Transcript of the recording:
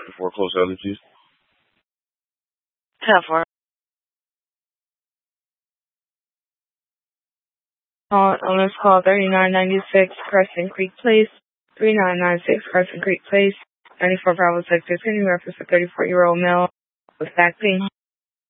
foreclosed allergies. 10-4. On this call, 3996 Crescent Creek Place, 3996 Crescent Creek Place, 94 Bravo 6, any reference to 34-year-old male with back pain.